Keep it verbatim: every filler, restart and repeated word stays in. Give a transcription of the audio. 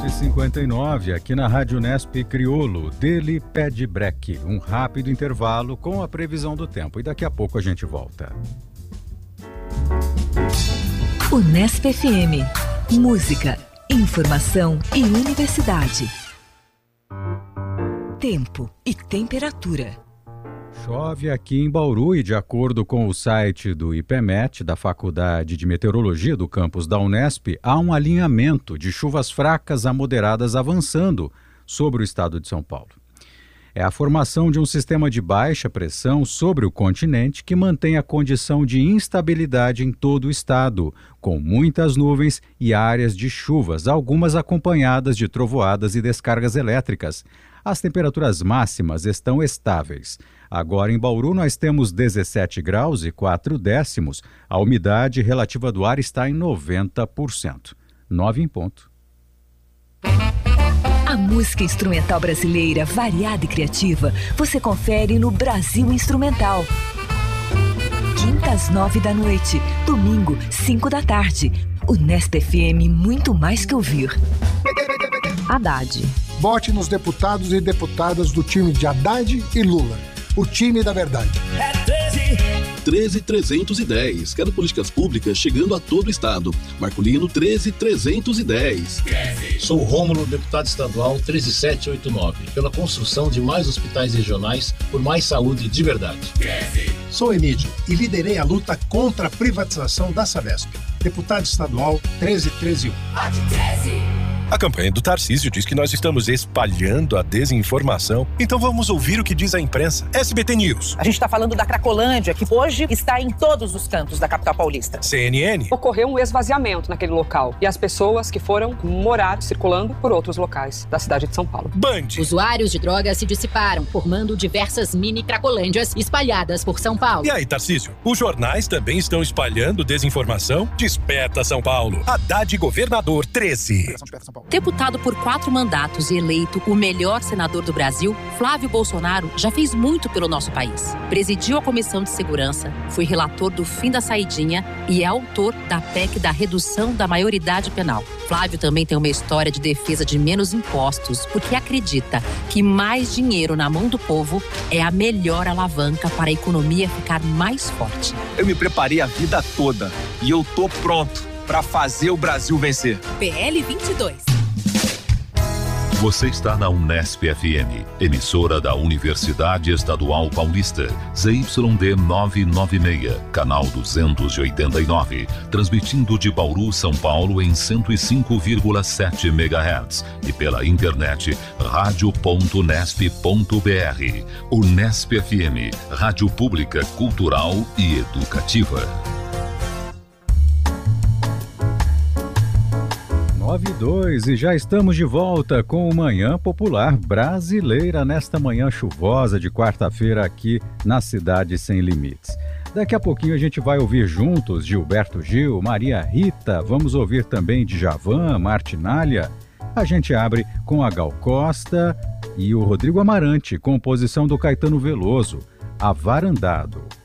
nove e cinquenta e nove, aqui na Rádio Unesp Crioulo, dele pede break. Um rápido intervalo com a previsão do tempo. E daqui a pouco a gente volta. Unesp F M. Música, informação e universidade. Tempo e temperatura. Chove aqui em Bauru e, de acordo com o site do IPMET, da Faculdade de Meteorologia do campus da Unesp, há um alinhamento de chuvas fracas a moderadas avançando sobre o estado de São Paulo. É a formação de um sistema de baixa pressão sobre o continente que mantém a condição de instabilidade em todo o estado, com muitas nuvens e áreas de chuvas, algumas acompanhadas de trovoadas e descargas elétricas. As temperaturas máximas estão estáveis. Agora em Bauru nós temos dezessete graus e quatro décimos. A umidade relativa do ar está em noventa por cento. nove em ponto. A música instrumental brasileira, variada e criativa, você confere no Brasil Instrumental. Quinta às nove da noite, domingo, cinco da tarde. Unesp F M, muito mais que ouvir. Haddad. Vote nos deputados e deputadas do time de Haddad e Lula. O time da verdade. É treze trezentos e dez. Quero políticas públicas chegando a todo o estado. Marculino treze trezentos e dez. Sou Rômulo, deputado estadual treze setecentos e oitenta e nove. Pela construção de mais hospitais regionais por mais saúde de verdade. Sou Emílio e liderei a luta contra a privatização da Sabesp. Deputado estadual treze treze e um. A campanha do Tarcísio diz que nós estamos espalhando a desinformação. Então vamos ouvir o que diz a imprensa. S B T News. A gente está falando da Cracolândia, que hoje está em todos os cantos da capital paulista. C N N. Ocorreu um esvaziamento naquele local e as pessoas que foram morar circulando por outros locais da cidade de São Paulo. Band. Usuários de drogas se dissiparam, formando diversas mini Cracolândias espalhadas por São Paulo. E aí, Tarcísio? Os jornais também estão espalhando desinformação? Desperta São Paulo. Haddad Governador treze. Deputado por quatro mandatos e eleito o melhor senador do Brasil, Flávio Bolsonaro já fez muito pelo nosso país. Presidiu a Comissão de Segurança, foi relator do fim da saidinha e é autor da P E C da redução da maioridade penal. Flávio também tem uma história de defesa de menos impostos, porque acredita que mais dinheiro na mão do povo é a melhor alavanca para a economia ficar mais forte. Eu me preparei a vida toda e eu tô pronto para fazer o Brasil vencer. P L vinte e dois. Você está na Unesp F M, emissora da Universidade Estadual Paulista, Z Y D novecentos e noventa e seis, canal duzentos e oitenta e nove, transmitindo de Bauru, São Paulo em cento e cinco vírgula sete megahertz e pela internet rádio ponto unesp ponto br. Unesp F M, rádio pública, cultural e educativa. nove e dois e já estamos de volta com o Manhã Popular Brasileira nesta manhã chuvosa de quarta-feira aqui na Cidade Sem Limites. Daqui a pouquinho a gente vai ouvir juntos Gilberto Gil, Maria Rita, vamos ouvir também Djavan, Martinália. A gente abre com a Gal Costa e o Rodrigo Amarante, composição do Caetano Veloso, Avarandado.